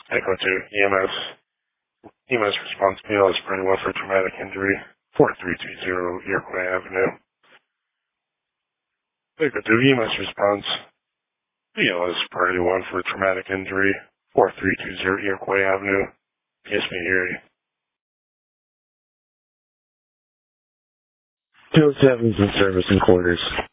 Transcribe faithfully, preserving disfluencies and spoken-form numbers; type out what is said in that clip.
Echo two, E M S. E M S response B L S priority one for traumatic injury, four three two zero Iroquois Avenue. Echo two, E M S response B L S priority one for traumatic injury, four three two zero Iroquois Avenue. Yes, me hear you. two oh seven's in service in quarters.